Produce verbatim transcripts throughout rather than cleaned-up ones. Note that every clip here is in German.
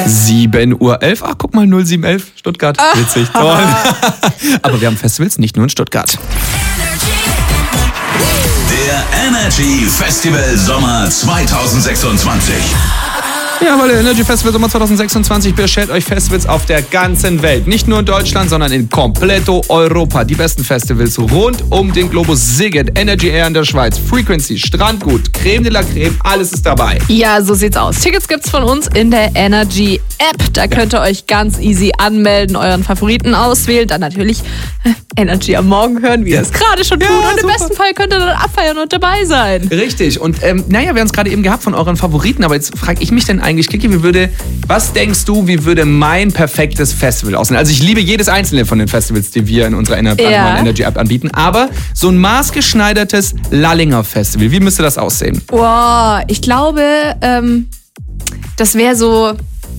sieben Uhr elf. Ach, guck mal, null sieben elf Stuttgart. Witzig, toll. Aber wir haben Festivals nicht nur in Stuttgart. Der Energy Festival Sommer zwanzig sechsundzwanzig. Ja, weil der Energy Festival Sommer zwanzig sechsundzwanzig bestellt euch Festivals auf der ganzen Welt. Nicht nur in Deutschland, sondern in completo Europa. Die besten Festivals rund um den Globus. Szigет, Energy Air in der Schweiz, Frequency, Strandgut, Creme de la Creme, alles ist dabei. Ja, so sieht's aus. Tickets gibt's von uns in der Energy App. Da könnt ihr euch ganz easy anmelden, euren Favoriten auswählen, dann natürlich Energy am Morgen hören, wie ihr es gerade schon tut. Ja, und im super. besten Fall könnt ihr dann abfeiern und dabei sein. Richtig. Und ähm, naja, wir haben es gerade eben gehabt von euren Favoriten, aber jetzt frage ich mich denn eigentlich, Kiki, wie würde, was denkst du, wie würde mein perfektes Festival aussehen? Also ich liebe jedes einzelne von den Festivals, die wir in unserer Ener- Ja. Energy App anbieten, aber so ein maßgeschneidertes Lallinger Festival, wie müsste das aussehen? Boah, ich glaube, ähm, das wäre so...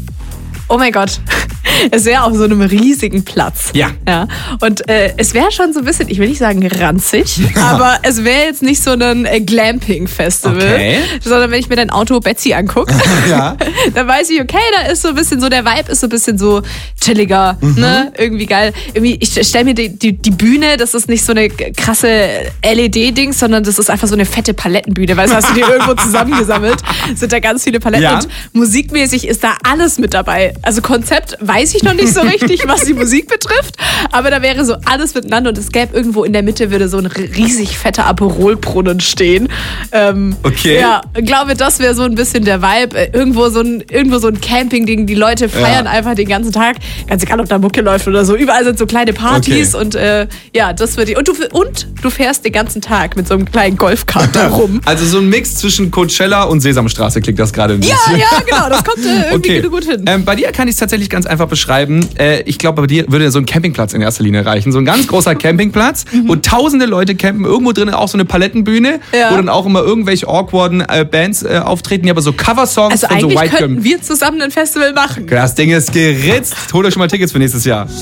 Oh mein Gott, es wäre auf so einem riesigen Platz. Ja. ja. Und äh, es wäre schon so ein bisschen, ich will nicht sagen ranzig, aber es wäre jetzt nicht so ein äh, Glamping-Festival, Okay. sondern wenn ich mir dein Auto Betsy angucke, Ja. dann weiß ich, okay, da ist so ein bisschen so, der Vibe ist so ein bisschen so chilliger, Mhm. ne? Irgendwie geil. Irgendwie, ich stelle mir die, die, die Bühne, das ist nicht so eine krasse L E D-Dings, sondern das ist einfach so eine fette Palettenbühne, weißt du, hast du die irgendwo zusammengesammelt, sind da ganz viele Paletten Ja. und musikmäßig ist da alles mit dabei. Also Konzept weiß ich noch nicht so richtig, was die Musik betrifft, aber da wäre so alles miteinander und es gäbe irgendwo in der Mitte würde so ein riesig fetter Aperolbrunnen stehen. Ähm, Okay. Ja, ich glaube, das wäre so ein bisschen der Vibe. Irgendwo so ein, irgendwo so ein Camping-Ding, die Leute feiern Ja. einfach den ganzen Tag, ganz egal, ob da Mucke läuft oder so. Überall sind so kleine Partys Okay. und äh, ja, das wird die. Und du, und du fährst den ganzen Tag mit so einem kleinen Golfkart da rum. Also so ein Mix zwischen Coachella und Sesamstraße klingt das gerade ein Ja, bisschen. ja, genau, das kommt äh, irgendwie Okay. gut hin. Ähm, bei dir kann ich es tatsächlich ganz einfach beschreiben. Äh, ich glaube, bei dir würde so ein Campingplatz in erster Linie reichen. So ein ganz großer Campingplatz, wo tausende Leute campen. Irgendwo drin auch so eine Palettenbühne, Ja. wo dann auch immer irgendwelche awkwarden äh, Bands äh, auftreten, die aber so Coversongs Also von so eigentlich White könnten Girl. wir zusammen ein Festival machen. Das Ding ist geritzt. Holt euch schon mal Tickets für nächstes Jahr.